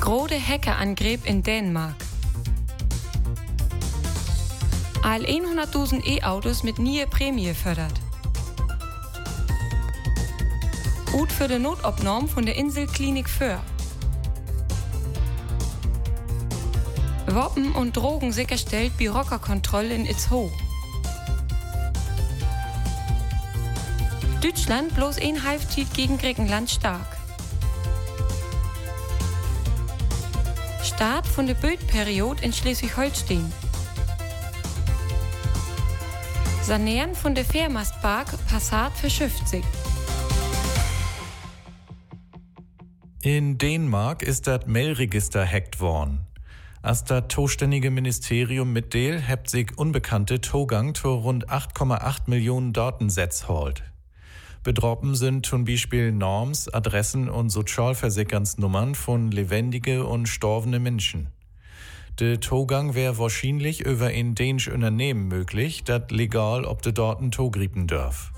Große Hackerangriff in Dänemark. All 100.000 E-Autos mit nie Prämie fördert. Ut für die Notaufnahme von der Inselklinik Föhr. Waffen und Drogen sicherstellt bei Rockerkontrolle in Itzehoe. Deutschland bloß ein Halbzeit gegen Griechenland stark. Start von der Bödperiode in Schleswig-Holstein. Sanieren von der Fährmastpark Passat verschifft sich. In Dänemark ist das Mailregister hackt worden. Als das zuständige Ministerium mitteil, hebt sich unbekannte Zugang zu rund 8,8 Millionen Datensätze holt. Betroffen sind zum Beispiel Norms, Adressen und Sozialversicherungsnummern von lebendige und storbene Menschen. Der Zugang wäre wahrscheinlich über ein dänisches Unternehmen möglich, das legal ob de Daten zugreifen darf.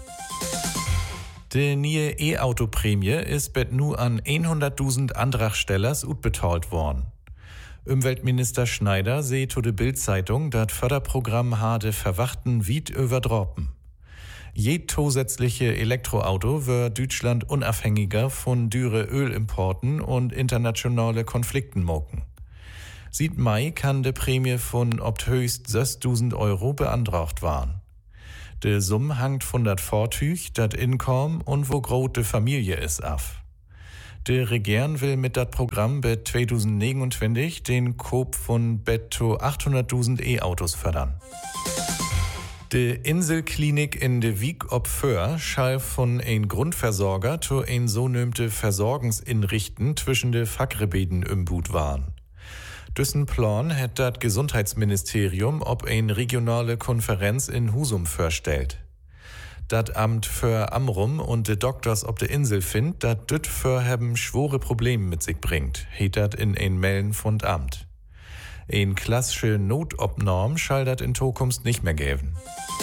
Die neue E-Auto-Prämie ist bet nu an 100.000 Antragstellers utbetalt worden. Umweltminister Schneider seht zu der Bild-Zeitung, das Förderprogramm hatte verwachten weit übertroffen. Je zusätzliche Elektroauto wird Deutschland unabhängiger von dürre Ölimporten und internationale Konflikten mocken. Seit Mai kann die Prämie von ob höchst 6.000 Euro beantragt werden. Die Summe hängt von dat Fahrzeug, dat Einkommen und wo groß die Familie ist af. Die Regierung will mit dat Programm bis 2029 den Kauf von bis zu 800.000 E-Autos fördern. Die Inselklinik in de Wiek op Föhr schall von ein Grundversorger zu ein sogenannte Versorgungsinrichten zwischen de Fachgebieten umbut waren. Düssen Plan hat das Gesundheitsministerium ob ein regionale Konferenz in Husum vorstellt. Dat Amt für Amrum und de Doktors ob de Insel findet, dat düt für haben schwere Probleme mit sich bringt, heet dat in ein Melden von Amt. Ein klassische Notobnorm schall dat in Zukunft nicht mehr geben.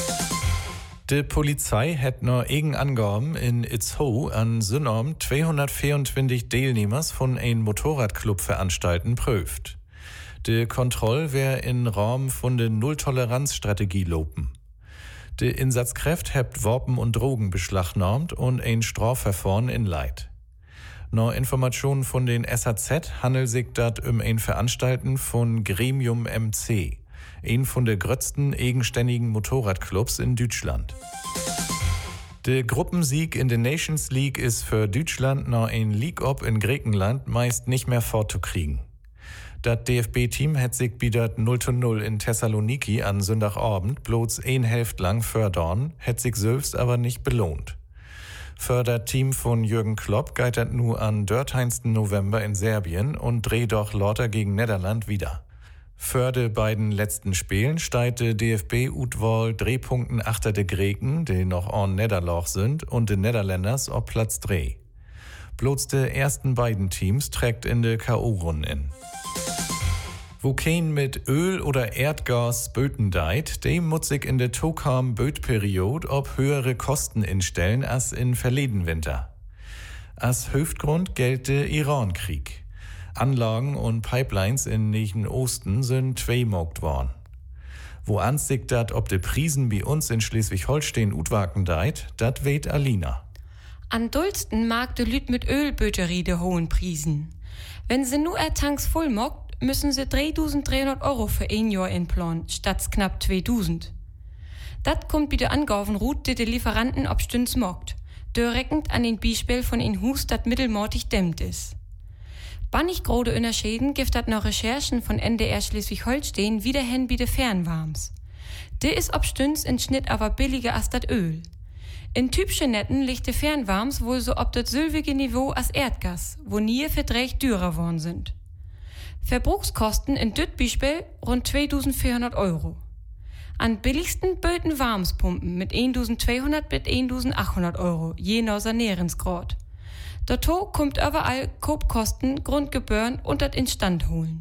Die Polizei hat noch eigen Angaben in Itzehoe an Sünnorm 224 Teilnehmers von ein Motorradclub veranstalten prüft. Die Kontrolle wär in Rahmen von der Null-Toleranz-Strategie lopen. Die Einsatzkräfte hebt Waffen und Drogen beschlagnahmt und ein Strafverfahren in Leit. Nach Informationen von den SAZ handelt sich dat ein Veranstalten von Gremium MC, ein von der größten eigenständigen Motorradclubs in Deutschland. Der Gruppensieg in der Nations League ist für Deutschland nach ein League-Up in Griechenland meist nicht mehr fortzukriegen. Das DFB-Team hat sich bei dat 0:0 in Thessaloniki an Sonntagabend bloß ein Hälfte lang fördern, hat sich selbst aber nicht belohnt. Für das Team von Jürgen Klopp geht das nur am 13. November in Serbien und dreht doch lauter gegen Niederland wieder. Für die beiden letzten Spielen steigt der DFB-Utwahl 3 Punkten achter de Greken, die noch an Niederlach sind, und de Niederländers auf Platz 3. Bloß die ersten beiden Teams trägt in de K.O.-Runden in. Wo kein mit Öl oder Erdgas böten deit, dem muss sich in der Tokam Bötperiode ob höhere Kosten instellen als in verleden Winter. Als Hauptgrund gilt der Iran-Krieg. Anlagen und Pipelines in Nahen Osten sind zweimogt worden. Wo sich dat ob de Prisen bei uns in Schleswig-Holstein utwaken deit, dat weht Alina. An Dulsten mag de Lüt mit Ölböterie de hohen Prisen. Wenn sie nur Tanks voll mockt, müssen sie 3.300 Euro für ein Jahr inplanen, statt knapp 2.000. Dat kommt bei der Angaben Route, die Lieferanten ob stünds mockt, direkt an den Beispiel von ein Hus, dat mittelmortig dämmt ist. Bannig grode Unterschieden gibt dat nach Recherchen von NDR Schleswig-Holstein wieder hin bei de Fernwarms. De is ob stünds in Schnitt aber billiger als dat Öl. In typische Netten liegt de Fernwarms wohl so ob dat sylvige Niveau als Erdgas, wo nie verdreht dürrer worden sind. Verbrauchskosten in düt Beispiel rund 2.400 Euro. An billigsten böten Warmspumpen mit 1.200 bis 1.800 Euro, je nach Sanierungsgrad. Dazu kommt überall Kopkosten, Grundgebühren und das Instandholen.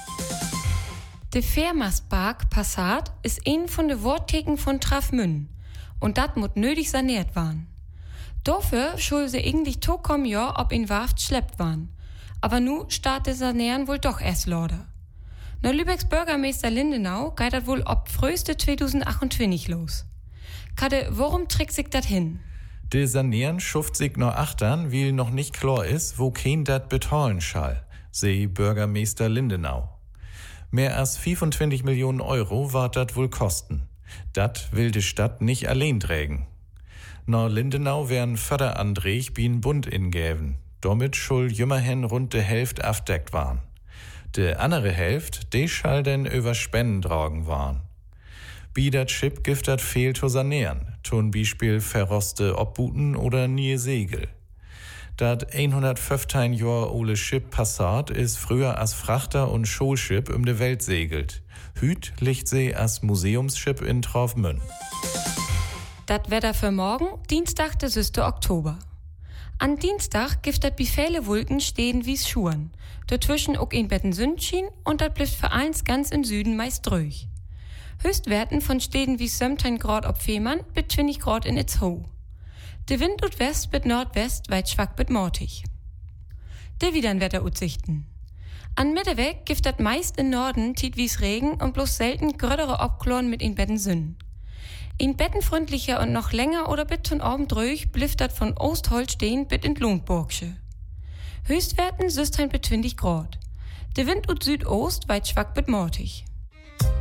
Der Fährmastpark Passat ist ein von den Worttheken von Trafmünn und das muss nötig saniert werden. Dafür soll sie eigentlich tokom Jahr ob in Warft schleppt waren. Aber nu startet Sanieren wohl doch erst lauter. Na Lübecks Bürgermeister Lindenau geht das wohl ab früheste 2028 los. Kade, worum trägt sich das hin? De Sanieren schuft sich noch achtern, weil noch nicht klar ist, wo kein dat betalen schall, sei Bürgermeister Lindenau. Mehr als 25 Millionen Euro war dat wohl kosten. Dat will die Stadt nicht allein trägen. Na Lindenau werden Förderanträge bien Bund ingäven. Damit schul jümmerhin rund de Hälfte afdeckt waren. De andere Hälfte, de schall denn über Spenden tragen waren. Bi dat Schiff gift dat fehl zu sanieren, zum Beispiel verroste Obbuten oder nie Segel. Dat 115 Jahr ole Schiff Passat ist früher als Frachter und Schulschiff um de Welt segelt. Hüt liegt sie als Museumsschiff in Traufmünn. Dat Wetter für morgen, Dienstag, der 6. Oktober. An Dienstag gibt dat bi viele Wolken stehen wie's Schuhen. Dazwischen auch ein Betten Sündschien und dat blifft für eins ganz im Süden meist ruhig. Höchstwerten von Städten wie 17 Grad ob Fehmarn bis 20 Grad in Itzhoe. De Wind ut West bis Nordwest weit schwach bis mortig. De widern Wetteraussichten. An Mitteweg gibt dat meist in Norden tiet wie's Regen und bloß selten grödere Obkloren mit in Betten Sünn. In bettenfreundlicher und noch länger oder bit von Abend ruhig blifft dat von Ostholstein bis in Lundburgsche. Höchstwerten 16 bis 20 Grad. De Wind ut Südost weit schwach bis mortig.